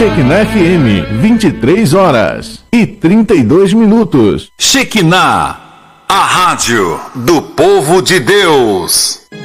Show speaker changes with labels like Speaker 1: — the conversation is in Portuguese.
Speaker 1: Shekinah FM, 23 horas e 32 minutos.
Speaker 2: Shekinah, a rádio do povo de Deus.